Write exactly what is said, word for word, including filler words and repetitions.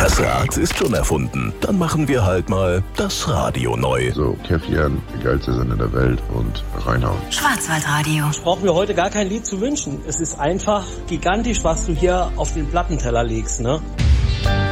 Das Rad ist schon erfunden. Dann machen wir halt mal das Radio neu. So, Kefjan, der geilste Sender der Welt und reinhauen. Schwarzwaldradio. Ich brauche mir heute gar kein Lied zu wünschen. Es ist einfach gigantisch, was du hier auf den Plattenteller legst, ne?